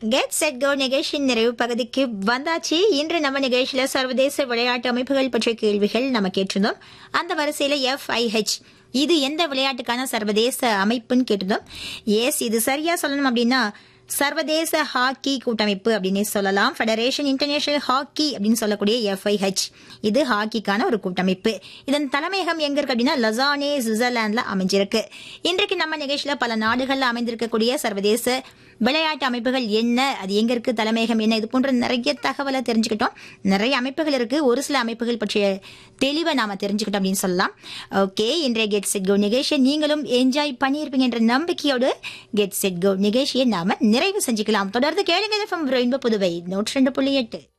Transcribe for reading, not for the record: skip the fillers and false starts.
Get set go நிகழ்ச்சியின் நிறைவு பகுதிக்கு வந்தாச்சு. இன்று நம்ம நிகழ்ச்சியில சர்வதேச விளையாட்டு அமைப்புகள் பற்றிய கேள்விகள் நம்ம கேட்டிருந்தோம். அந்த வரிசையில FIH இது எந்த விளையாட்டுக்கான சர்வதேச அமைப்புன்னு கேட்டிருந்தோம். எஸ், இது சரியா சொல்லணும் அப்படின்னா சர்வதேச ஹாக்கி கூட்டமைப்பு அப்படின்னு சொல்லலாம். ஃபெடரேஷன் இன்டர்நேஷனல் ஹாக்கி அப்படின்னு சொல்லக்கூடிய FIH இது ஹாக்கிக்கான ஒரு கூட்டமைப்பு. இதன் தலைமையகம் எங்க இருக்கு அப்படின்னா லசானே, சுவிட்சர்லாந்துல அமைஞ்சிருக்கு. இன்றைக்கு நம்ம நிகழ்ச்சியில பல நாடுகள்ல அமைந்திருக்கக்கூடிய சர்வதேச விளையாட்டு அமைப்புகள் என்ன, அது எங்க இருக்கு, தலைமையகம் என்ன, இது போன்ற நிறைய தகவலை தெரிஞ்சுக்கிட்டோம். நிறைய அமைப்புகள் இருக்கு, ஒரு சில அமைப்புகள் பற்றிய தெளிவை நாம தெரிஞ்சுக்கிட்டோம் அப்படின்னு சொல்லலாம். ஓகே, இன்றைய கெட் செட் கோ நிகழ்ச்சியை நீங்களும் என்ஜாய் பண்ணியிருப்பீங்க என்ற நம்பிக்கையோடு கெட் செட் கோ நிகழ்ச்சியை நாம நிறைவு செஞ்சுக்கலாம். தொடர்ந்து கேளுங்க FM ரெயின்போ புதுவை 102.8.